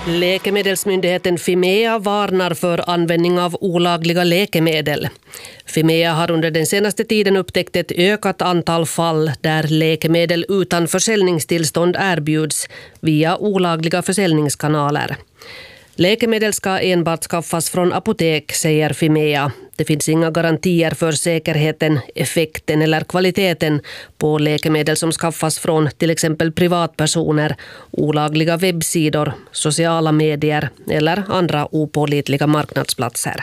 Läkemedelsmyndigheten Fimea varnar för användning av olagliga läkemedel. Fimea har under den senaste tiden upptäckt ett ökat antal fall där läkemedel utan försäljningstillstånd erbjuds via olagliga försäljningskanaler. Läkemedel ska enbart skaffas från apotek, säger Fimea. Det finns inga garantier för säkerheten, effekten eller kvaliteten på läkemedel som skaffas från till exempel privatpersoner, olagliga webbsidor, sociala medier eller andra opålitliga marknadsplatser.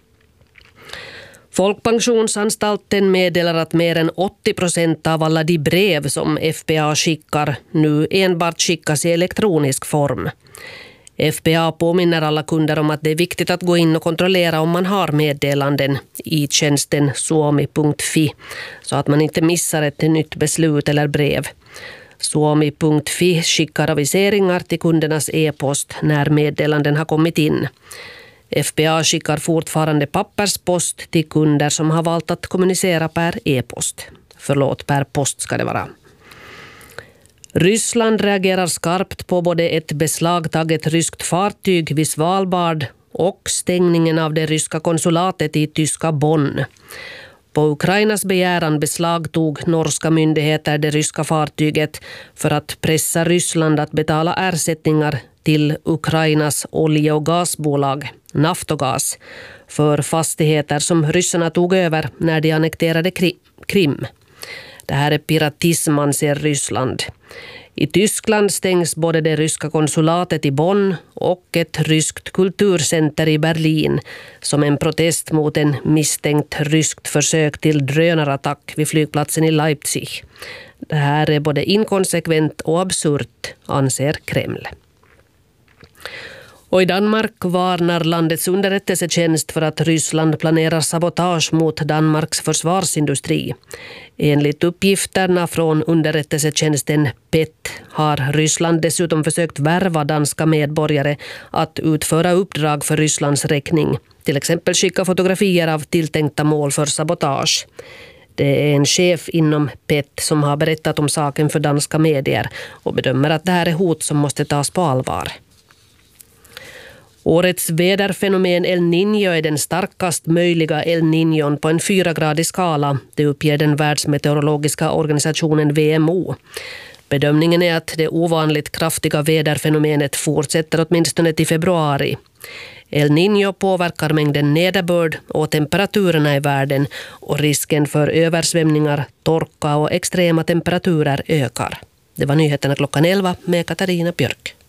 Folkpensionsanstalten meddelar att mer än 80% av alla de brev som FPA skickar nu enbart skickas i elektronisk form. FPA påminner alla kunder om att det är viktigt att gå in och kontrollera om man har meddelanden i tjänsten suomi.fi så att man inte missar ett nytt beslut eller brev. Suomi.fi skickar aviseringar till kundernas e-post när meddelanden har kommit in. FPA skickar fortfarande papperspost till kunder som har valt att kommunicera per e-post. Per post ska det vara. Ryssland reagerar skarpt på både ett beslagtaget ryskt fartyg vid Svalbard och stängningen av det ryska konsulatet i tyska Bonn. På Ukrainas begäran beslagtog norska myndigheter det ryska fartyget för att pressa Ryssland att betala ersättningar till Ukrainas olje- och gasbolag, Naftogaz, för fastigheter som ryssarna tog över när de annekterade Krim. Det här är piratism, anser Ryssland. I Tyskland stängs både det ryska konsulatet i Bonn och ett ryskt kulturcenter i Berlin som en protest mot en misstänkt ryskt försök till drönarattack vid flygplatsen i Leipzig. Det här är både inkonsekvent och absurt, anser Kreml. Och i Danmark varnar landets underrättelsetjänst för att Ryssland planerar sabotage mot Danmarks försvarsindustri. Enligt uppgifterna från underrättelsetjänsten PET har Ryssland dessutom försökt värva danska medborgare att utföra uppdrag för Rysslands räkning. Till exempel skicka fotografier av tilltänkta mål för sabotage. Det är en chef inom PET som har berättat om saken för danska medier och bedömer att det här är hot som måste tas på allvar. Årets väderfenomen El Niño är den starkast möjliga El Niñon på en 4-gradig skala. Det uppger den världsmeteorologiska organisationen WMO. Bedömningen är att det ovanligt kraftiga väderfenomenet fortsätter åtminstone till februari. El Niño påverkar mängden nederbörd och temperaturerna i världen och risken för översvämningar, torka och extrema temperaturer ökar. Det var nyheterna klockan 11 med Katarina Björk.